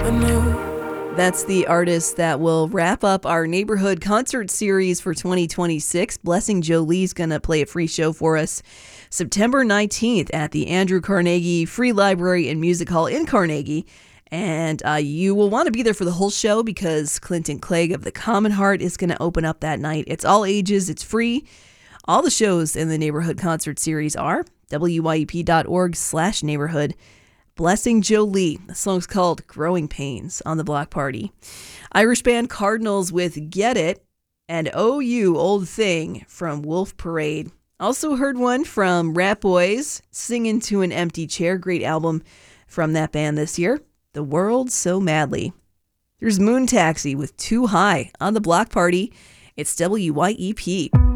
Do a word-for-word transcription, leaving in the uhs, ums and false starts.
That's the artist that will wrap up our neighborhood concert series for twenty twenty-six. Blessing Jolie's going to play a free show for us September nineteenth at the Andrew Carnegie Free Library and Music Hall in Carnegie. And uh, you will want to be there for the whole show because Clinton Clegg of the Common Heart is going to open up that night. It's all ages. It's free. All the shows in the neighborhood concert series are W Y E P dot org slash neighborhood. Blessing Jolie. The song's called Growing Pains on the Block Party. Irish band Cardinals with Get It and Oh You Old Thing from Wolf Parade. Also heard one from Rat Boys, Singing to an Empty Chair. Great album from that band this year. The World So Madly. There's Moon Taxi with Too High on the Block Party. It's W Y E P.